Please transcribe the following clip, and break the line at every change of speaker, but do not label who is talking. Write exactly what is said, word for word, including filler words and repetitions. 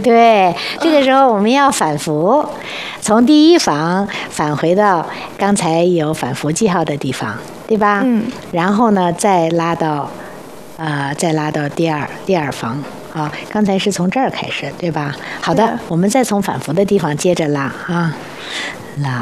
对，这个时候我们要反复，从第一房返回到刚才有反复记号的地方，对吧？
嗯。
然后呢，再拉到，呃，再拉到第二第二房啊。刚才是从这儿开始，对吧？好的，我们再从反复的地方接着拉啊，拉。